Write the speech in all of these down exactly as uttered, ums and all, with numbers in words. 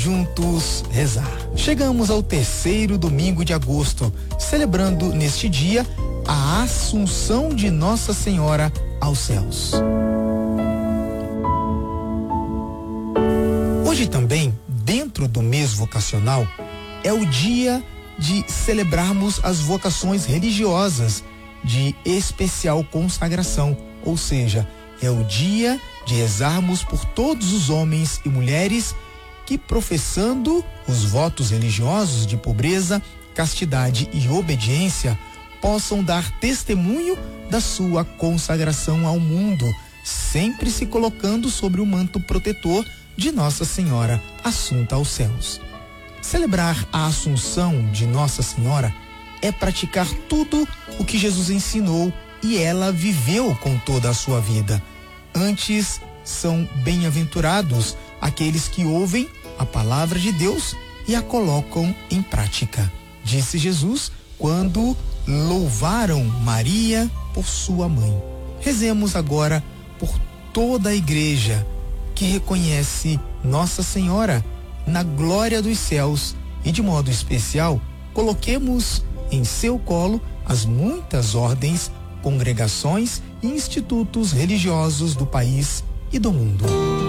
juntos rezar. Chegamos ao terceiro domingo de agosto, celebrando neste dia a Assunção de Nossa Senhora aos céus. Hoje também, dentro do mês vocacional, é o dia de celebrarmos as vocações religiosas de especial consagração, ou seja, é o dia de rezarmos por todos os homens e mulheres que, professando os votos religiosos de pobreza, castidade e obediência, possam dar testemunho da sua consagração ao mundo, sempre se colocando sobre o manto protetor de Nossa Senhora assunta aos céus. Celebrar a Assunção de Nossa Senhora é praticar tudo o que Jesus ensinou e ela viveu com toda a sua vida. Antes, são bem-aventurados aqueles que ouvem a palavra de Deus e a colocam em prática, disse Jesus quando louvaram Maria por sua mãe. Rezemos agora por toda a igreja que reconhece Nossa Senhora na glória dos céus e, de modo especial, coloquemos em seu colo as muitas ordens, congregações e institutos religiosos do país e do mundo.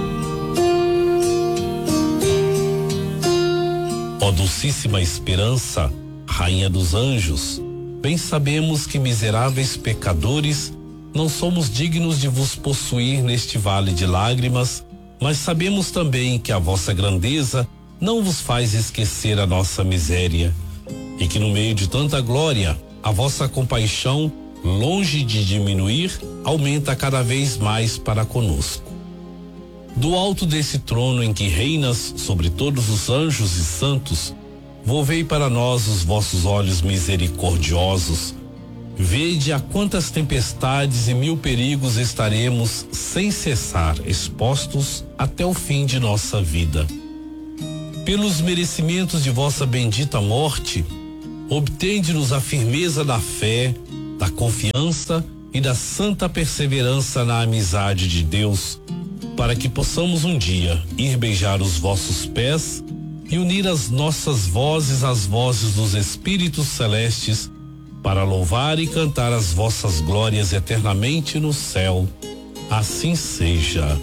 Ó Dulcíssima Esperança, Rainha dos Anjos, bem sabemos que miseráveis pecadores não somos dignos de vos possuir neste vale de lágrimas, mas sabemos também que a vossa grandeza não vos faz esquecer a nossa miséria, e que no meio de tanta glória, a vossa compaixão, longe de diminuir, aumenta cada vez mais para conosco. Do alto desse trono em que reinas sobre todos os anjos e santos, volvei para nós os vossos olhos misericordiosos. Vede a quantas tempestades e mil perigos estaremos sem cessar expostos até o fim de nossa vida. Pelos merecimentos de vossa bendita morte, obtende-nos a firmeza da fé, da confiança e da santa perseverança na amizade de Deus, para que possamos um dia ir beijar os vossos pés e unir as nossas vozes às vozes dos Espíritos Celestes, para louvar e cantar as vossas glórias eternamente no céu. Assim seja.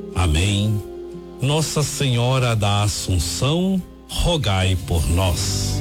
Amém. Nossa Senhora da Assunção, rogai por nós.